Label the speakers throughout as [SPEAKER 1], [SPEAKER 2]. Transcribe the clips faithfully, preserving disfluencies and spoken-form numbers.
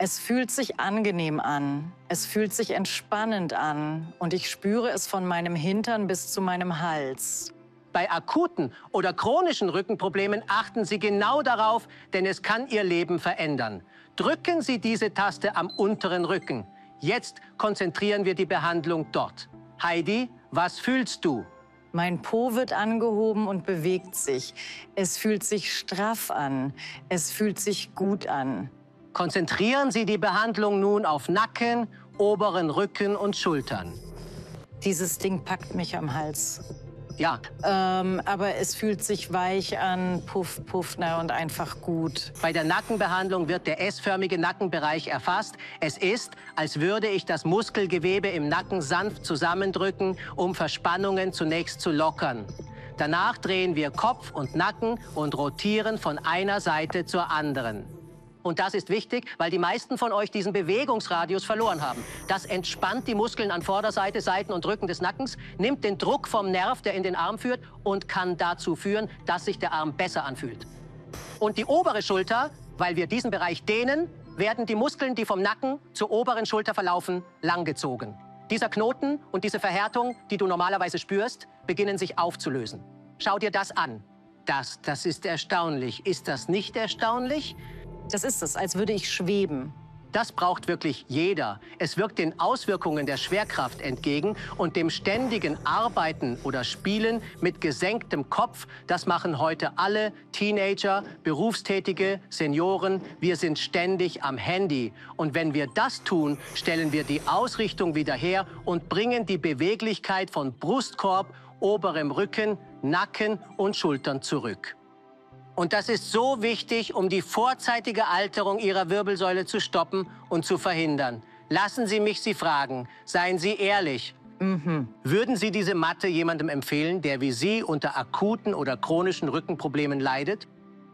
[SPEAKER 1] Es fühlt sich angenehm an, es fühlt sich entspannend an und ich spüre es von meinem Hintern bis zu meinem Hals.
[SPEAKER 2] Bei akuten oder chronischen Rückenproblemen achten Sie genau darauf, denn es kann Ihr Leben verändern. Drücken Sie diese Taste am unteren Rücken. Jetzt konzentrieren wir die Behandlung dort. Heidi, was fühlst du?
[SPEAKER 1] Mein Po wird angehoben und bewegt sich. Es fühlt sich straff an. Es fühlt sich gut an.
[SPEAKER 2] Konzentrieren Sie die Behandlung nun auf Nacken, oberen Rücken und Schultern.
[SPEAKER 1] Dieses Ding packt mich am Hals.
[SPEAKER 2] Ja.
[SPEAKER 1] Ähm, aber es fühlt sich weich an, puff, puff, na, und einfach gut.
[SPEAKER 2] Bei der Nackenbehandlung wird der S-förmige Nackenbereich erfasst. Es ist, als würde ich das Muskelgewebe im Nacken sanft zusammendrücken, um Verspannungen zunächst zu lockern. Danach drehen wir Kopf und Nacken und rotieren von einer Seite zur anderen. Und das ist wichtig, weil die meisten von euch diesen Bewegungsradius verloren haben. Das entspannt die Muskeln an Vorderseite, Seiten und Rücken des Nackens, nimmt den Druck vom Nerv, der in den Arm führt, und kann dazu führen, dass sich der Arm besser anfühlt. Und die obere Schulter, weil wir diesen Bereich dehnen, werden die Muskeln, die vom Nacken zur oberen Schulter verlaufen, langgezogen. Dieser Knoten und diese Verhärtung, die du normalerweise spürst, beginnen sich aufzulösen. Schau dir das an. Das, das ist erstaunlich. Ist das nicht erstaunlich?
[SPEAKER 1] Das ist es, als würde ich schweben.
[SPEAKER 2] Das braucht wirklich jeder. Es wirkt den Auswirkungen der Schwerkraft entgegen und dem ständigen Arbeiten oder Spielen mit gesenktem Kopf. Das machen heute alle Teenager, Berufstätige, Senioren. Wir sind ständig am Handy. Und wenn wir das tun, stellen wir die Ausrichtung wieder her und bringen die Beweglichkeit von Brustkorb, oberem Rücken, Nacken und Schultern zurück. Und das ist so wichtig, um die vorzeitige Alterung Ihrer Wirbelsäule zu stoppen und zu verhindern. Lassen Sie mich Sie fragen, seien Sie ehrlich.
[SPEAKER 1] Mhm.
[SPEAKER 2] Würden Sie diese Matte jemandem empfehlen, der wie Sie unter akuten oder chronischen Rückenproblemen leidet?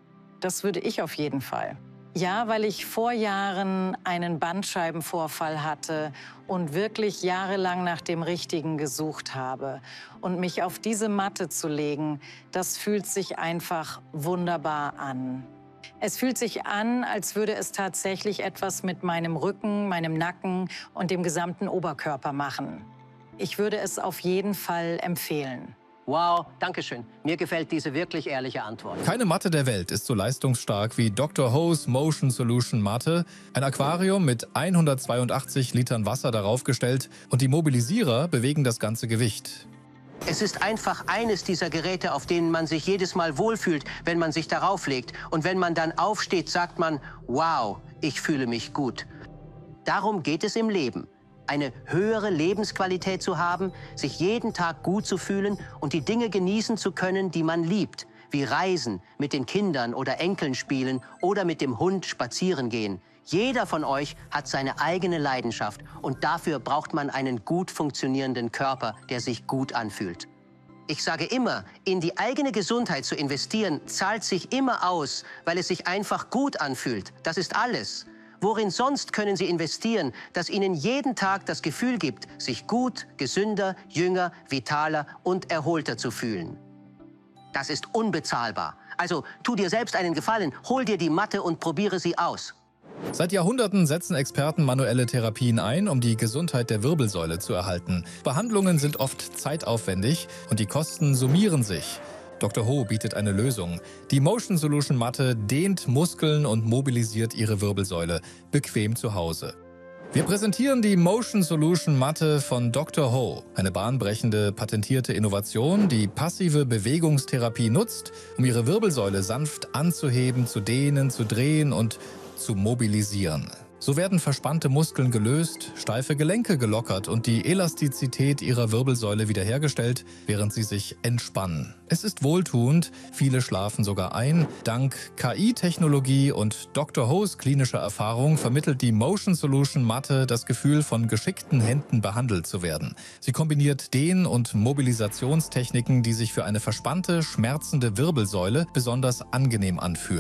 [SPEAKER 1] Das würde ich auf jeden Fall. Ja, weil ich vor Jahren einen Bandscheibenvorfall hatte und wirklich jahrelang nach dem Richtigen gesucht habe. Und mich auf diese Matte zu legen, das fühlt sich einfach wunderbar an. Es fühlt sich an, als würde es tatsächlich etwas mit meinem Rücken, meinem Nacken und dem gesamten Oberkörper machen. Ich würde es auf jeden Fall empfehlen.
[SPEAKER 2] Wow, danke schön. Mir gefällt diese wirklich ehrliche Antwort.
[SPEAKER 3] Keine Matte der Welt ist so leistungsstark wie Doktor Ho's Motion Solution Matte. Ein Aquarium mit hundertzweiundachtzig Litern Wasser darauf gestellt und die Mobilisierer bewegen das ganze Gewicht.
[SPEAKER 2] Es ist einfach eines dieser Geräte, auf denen man sich jedes Mal wohlfühlt, wenn man sich darauf legt. Und wenn man dann aufsteht, sagt man, wow, ich fühle mich gut. Darum geht es im Leben. Eine höhere Lebensqualität zu haben, sich jeden Tag gut zu fühlen und die Dinge genießen zu können, die man liebt, wie Reisen, mit den Kindern oder Enkeln spielen oder mit dem Hund spazieren gehen. Jeder von euch hat seine eigene Leidenschaft und dafür braucht man einen gut funktionierenden Körper, der sich gut anfühlt. Ich sage immer, in die eigene Gesundheit zu investieren, zahlt sich immer aus, weil es sich einfach gut anfühlt. Das ist alles. Worin sonst können Sie investieren, das Ihnen jeden Tag das Gefühl gibt, sich gut, gesünder, jünger, vitaler und erholter zu fühlen? Das ist unbezahlbar. Also tu dir selbst einen Gefallen, hol dir die Matte und probiere sie aus.
[SPEAKER 3] Seit Jahrhunderten setzen Experten manuelle Therapien ein, um die Gesundheit der Wirbelsäule zu erhalten. Behandlungen sind oft zeitaufwendig und die Kosten summieren sich. Doktor Ho bietet eine Lösung. Die Motion Solution Matte dehnt Muskeln und mobilisiert Ihre Wirbelsäule, bequem zu Hause. Wir präsentieren die Motion Solution Matte von Doktor Ho, eine bahnbrechende, patentierte Innovation, die passive Bewegungstherapie nutzt, um Ihre Wirbelsäule sanft anzuheben, zu dehnen, zu drehen und zu mobilisieren. So werden verspannte Muskeln gelöst, steife Gelenke gelockert und die Elastizität Ihrer Wirbelsäule wiederhergestellt, während Sie sich entspannen. Es ist wohltuend, viele schlafen sogar ein. Dank K I-Technologie und Doktor Ho's klinischer Erfahrung vermittelt die Motion Solution Matte das Gefühl, von geschickten Händen behandelt zu werden. Sie kombiniert Dehn- und Mobilisationstechniken, die sich für eine verspannte, schmerzende Wirbelsäule besonders angenehm anfühlen.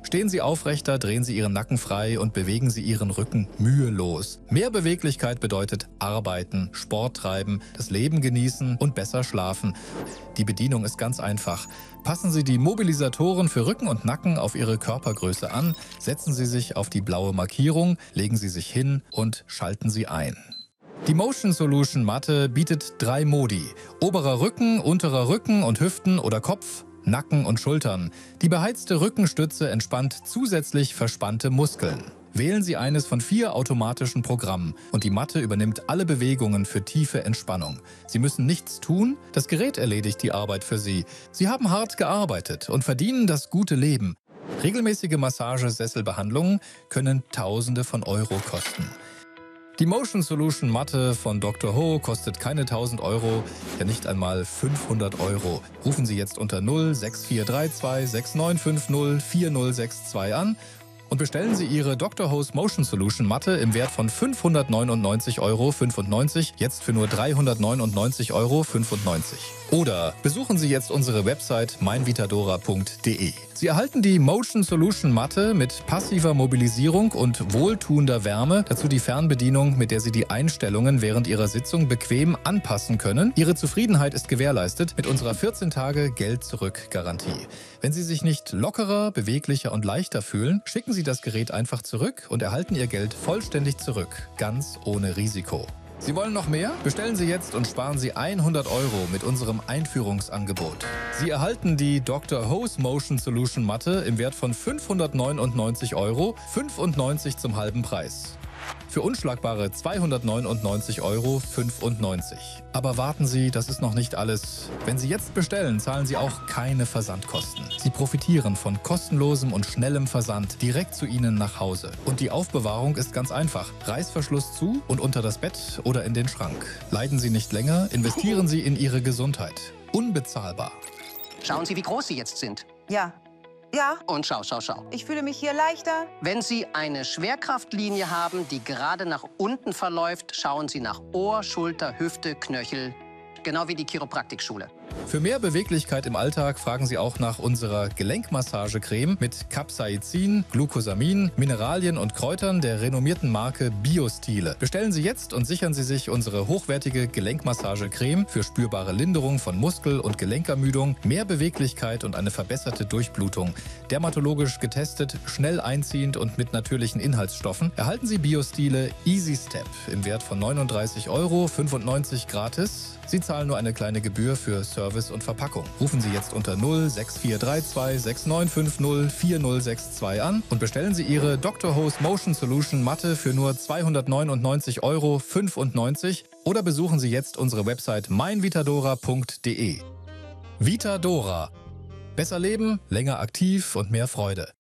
[SPEAKER 3] Stehen Sie aufrechter, drehen Sie Ihren Nacken frei und bewegen Sie Ihren Rücken mühelos. Mehr Beweglichkeit bedeutet arbeiten, Sport treiben, das Leben genießen und besser schlafen. Die Bedienung ist ganz einfach. Passen Sie die Mobilisatoren für Rücken und Nacken auf Ihre Körpergröße an, setzen Sie sich auf die blaue Markierung, legen Sie sich hin und schalten Sie ein. Die Motion Solution Matte bietet drei Modi: oberer Rücken, unterer Rücken und Hüften oder Kopf, Nacken und Schultern. Die beheizte Rückenstütze entspannt zusätzlich verspannte Muskeln. Wählen Sie eines von vier automatischen Programmen und die Matte übernimmt alle Bewegungen für tiefe Entspannung. Sie müssen nichts tun, das Gerät erledigt die Arbeit für Sie. Sie haben hart gearbeitet und verdienen das gute Leben. Regelmäßige Massagesesselbehandlungen können Tausende von Euro kosten. Die Motion Solution Matte von Doktor Ho kostet keine tausend Euro, ja nicht einmal fünfhundert Euro. Rufen Sie jetzt unter null sechs vier drei zwei sechs neun fünf null vier null sechs zwei an und bestellen Sie Ihre Doktor Ho's Motion Solution Matte im Wert von fünfhundertneunundneunzig Euro fünfundneunzig jetzt für nur dreihundertneunundneunzig Euro fünfundneunzig. Oder besuchen Sie jetzt unsere Website mein vitadora punkt de. Sie erhalten die Motion Solution Matte mit passiver Mobilisierung und wohltuender Wärme, dazu die Fernbedienung, mit der Sie die Einstellungen während Ihrer Sitzung bequem anpassen können. Ihre Zufriedenheit ist gewährleistet mit unserer vierzehn Tage Geld-Zurück-Garantie. Wenn Sie sich nicht lockerer, beweglicher und leichter fühlen, schicken Sie das Gerät einfach zurück und erhalten Ihr Geld vollständig zurück, ganz ohne Risiko. Sie wollen noch mehr? Bestellen Sie jetzt und sparen Sie hundert Euro mit unserem Einführungsangebot. Sie erhalten die Doktor Ho's Motion Solution Matte im Wert von fünfhundertneunundneunzig Euro fünfundneunzig zum halben Preis. Für unschlagbare zweihundertneunundneunzig Euro fünfundneunzig. Aber warten Sie, das ist noch nicht alles. Wenn Sie jetzt bestellen, zahlen Sie auch keine Versandkosten. Sie profitieren von kostenlosem und schnellem Versand direkt zu Ihnen nach Hause. Und die Aufbewahrung ist ganz einfach. Reißverschluss zu und unter das Bett oder in den Schrank. Leiden Sie nicht länger, investieren Sie in Ihre Gesundheit. Unbezahlbar.
[SPEAKER 2] Schauen Sie, wie groß Sie jetzt sind.
[SPEAKER 4] Ja. Ja,
[SPEAKER 2] Und schau, schau, schau.
[SPEAKER 4] ich fühle mich hier leichter.
[SPEAKER 2] Wenn Sie eine Schwerkraftlinie haben, die gerade nach unten verläuft, schauen Sie nach Ohr, Schulter, Hüfte, Knöchel. Genau wie die Chiropraktikschule.
[SPEAKER 3] Für mehr Beweglichkeit im Alltag fragen Sie auch nach unserer Gelenkmassagecreme mit Capsaicin, Glucosamin, Mineralien und Kräutern der renommierten Marke Biostile. Bestellen Sie jetzt und sichern Sie sich unsere hochwertige Gelenkmassagecreme für spürbare Linderung von Muskel- und Gelenkermüdung, mehr Beweglichkeit und eine verbesserte Durchblutung. Dermatologisch getestet, schnell einziehend und mit natürlichen Inhaltsstoffen erhalten Sie Biostile Easy Step im Wert von neununddreißig Euro fünfundneunzig gratis. Sie zahlen nur eine kleine Gebühr für Service und Verpackung. Rufen Sie jetzt unter null sechs vier drei zwei sechs neun fünf null vier null sechs zwei an und bestellen Sie Ihre Doktor Ho's Motion Solution Matte für nur zweihundertneunundneunzig Euro fünfundneunzig oder besuchen Sie jetzt unsere Website mein vitadora punkt de. Vitadora. Besser leben, länger aktiv und mehr Freude.